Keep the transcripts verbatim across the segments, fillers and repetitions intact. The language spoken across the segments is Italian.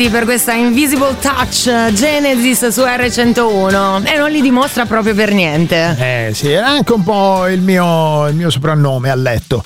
aplausi per questa Invisible Touch Genesis su erre centouno e non li dimostra proprio per niente. Eh sì, era anche un po' il mio, il mio soprannome a letto.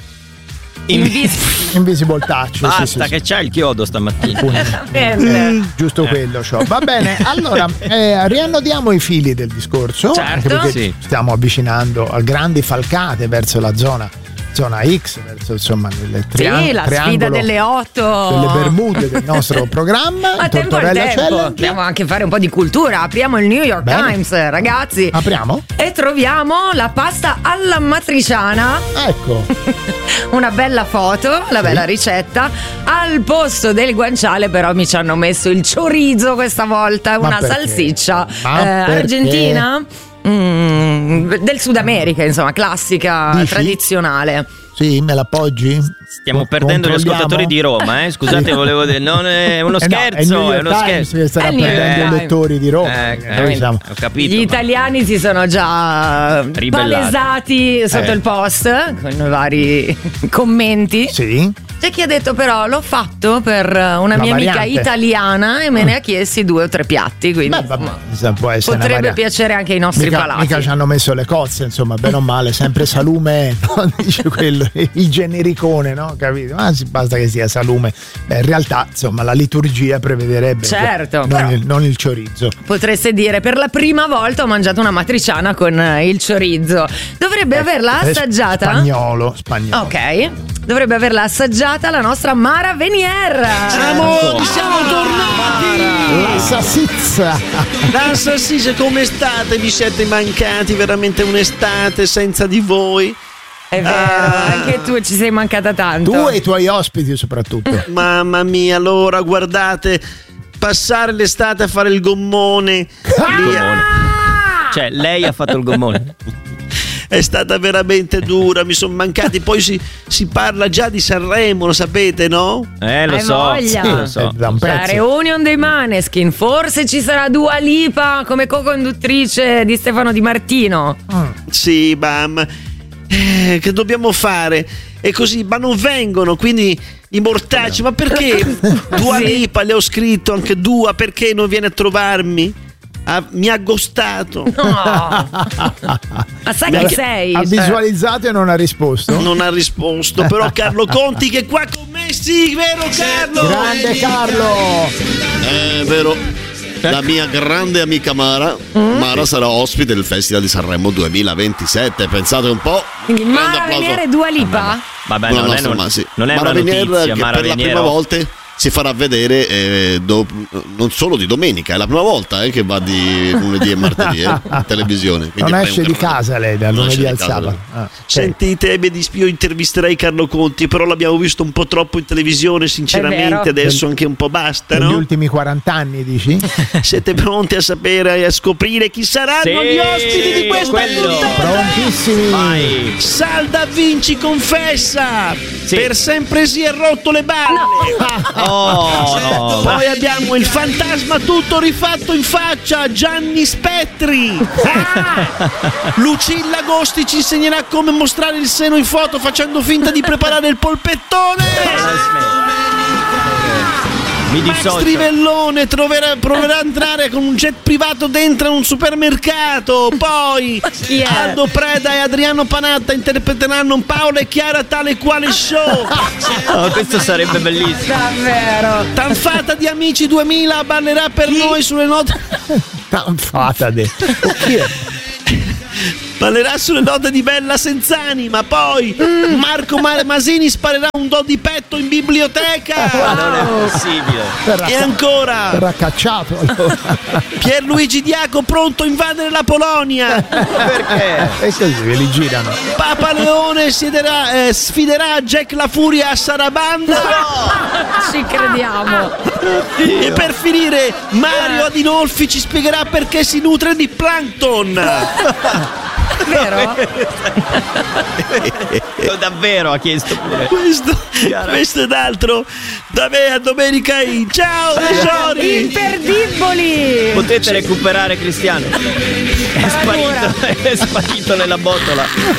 Invis- Invisible Touch. Basta sì, sì, che sì. c'è il chiodo stamattina. Eh, giusto quello c'ho. Va bene, allora eh, riannodiamo i fili del discorso, Certo. anche perché Sì. stiamo avvicinando a grandi falcate verso la zona zona X, verso insomma il triang- Sì, la sfida triangolo delle otto delle Bermude del nostro programma. A tempo al Tortorella tempo. Challenge. Dobbiamo anche fare un po' di cultura. Apriamo il New York Bene. Times, ragazzi. Apriamo? E troviamo la pasta alla matriciana. Ecco. Una bella foto, la bella ricetta. Al posto del guanciale però mi ci hanno messo il chorizo questa volta, Ma una perché? salsiccia Ma eh, perché? argentina, mm, del Sud America, insomma, classica, Dici? tradizionale. Sì, me l'appoggi? Stiamo Co- perdendo gli controlliamo? ascoltatori di Roma, eh? Scusate, volevo dire, non è uno Eh no, scherzo, è il New è York uno Times scherzo. che starà È il New York perdendo i Times. lettori di Roma. Eh, perché noi siamo- ho capito. Gli ma- italiani si sono già Ribellati. palesati sotto Eh. il post con i vari commenti. Sì. C'è chi ha detto però l'ho fatto per una Una mia amica variante. italiana e me ne ha chiesti due o tre piatti, quindi Beh, vabbè, insomma, insomma, può essere una potrebbe variante. piacere anche ai nostri Mica, palati. mica ci hanno messo le cozze, insomma, bene o male, sempre salume, no? Dice quello, il genericone, no? Capito? Ma sì, basta che sia salume. Beh, in realtà, insomma, la liturgia prevederebbe Certo, non, però- il, non il chorizo. Potreste dire per la prima volta ho mangiato una matriciana con eh, il chorizo. Dovrebbe averla Eh, assaggiata. Spagnolo, spagnolo. Ok. Dovrebbe averla assaggiata la nostra Mara Venier. Amore, siamo tornati! La salsiccia. La salsiccia, come state? Vi siete mancati veramente un'estate senza di voi? È vero, Ah. anche tu ci sei mancata tanto. Tu e i tuoi ospiti soprattutto. Mamma mia, allora guardate, passare l'estate a fare il gommone lì Gommone. Cioè, lei ha fatto il gommone. è stata veramente dura, mi sono mancati. Poi si, si parla già di Sanremo, lo sapete, no? Eh, lo Hai so. voglia. Sì, lo so. Eh, da un La pezzo. reunion dei Maneskin, forse ci sarà Dua Lipa come co-conduttrice di Stefano Di Martino. Sì, bam. Eh, che dobbiamo fare? E così, ma non vengono, quindi i mortacci. Ma perché? Dua Sì. Lipa, le ho scritto anche Dua, perché non viene a trovarmi? Ah, mi ha ghostato. No. Ma sai Beh, chi sei? Ha Cioè, visualizzato e non ha risposto. Non ha risposto, però Carlo Conti che è qua con me, sì, vero Carlo? Grande Carlo. È vero, la mia grande amica Mara Mara sarà ospite del Festival di Sanremo duemilaventisette. Pensate un po'. Quindi Grande Mara applauso. Venier e Dua Lipa? Vabbè, Una non è, nostra non, ma- sì. non è Mara una Venier, notizia, che Mara per la Venier. prima volta si farà vedere eh, do- non solo di domenica, è la prima volta eh, che va di lunedì e martedì eh, in televisione. Quindi Non fai esce un di grande- casa lei dal Non lunedì esce al di casa, sabato. lei. Ah, ok. Sentite, mi dispiace, io intervisterei Carlo Conti, però l'abbiamo visto un po' troppo in televisione, È sinceramente, vero. adesso anche un po' basta, Negli no? ultimi quaranta anni, dici? Siete pronti a sapere e a scoprire chi saranno Sì, gli ospiti di questa quello. puntata? Prontissimi. Vai. Salda Vinci confessa, Sì. per sempre si è rotto le balle. Oh, no. Poi abbiamo il fantasma tutto rifatto in faccia, Gianni Spettri. Ah! Lucilla Agosti ci insegnerà come mostrare il seno in foto facendo finta di preparare il polpettone. Mi Max dissocio. Trivellone troverà- proverà a entrare con un jet privato dentro un supermercato. Poi chi è? Aldo Preda e Adriano Panatta interpreteranno Paola e Chiara tale quale show. Oh, questo sarebbe bellissimo. Davvero. Tanfata di Amici duemila ballerà per noi sulle note. Tanfata de. Chi è? Ballerà sulle note di Bella Senzani. Ma poi Marco Ma- Masini sparerà un do di petto in biblioteca. Ma non è possibile. Verrà, E ancora verrà cacciato. Allora. Pierluigi Diaco pronto a invadere la Polonia. Perché? E così ve li girano. Papa Leone siederà, eh, sfiderà Jack La Furia a Sarabanda. Ci crediamo. E per finire Mario Adinolfi ci spiegherà perché si nutre di plankton. Vero? Davvero ha chiesto pure. Questo, questo ed altro da me a Domenica In. Ciao tesori. Imperdibili. Potete recuperare Cristiano. È sparito, è sparito nella botola.